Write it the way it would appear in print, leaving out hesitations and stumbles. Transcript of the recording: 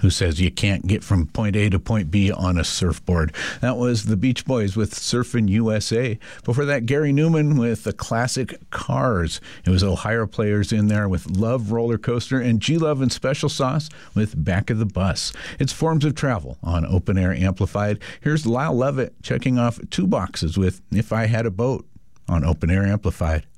who says you can't get from point A to point B on a surfboard. That was the Beach Boys with Surfin' USA. Before that, Gary Newman with the classic Cars. It was Ohio Players in there with Love Roller Coaster, and G-Love and Special Sauce with Back of the Bus. It's Forms of Travel on Open Air Amplified. Here's Lyle Lovett checking off 2 boxes with If I Had a Boat on Open Air Amplified.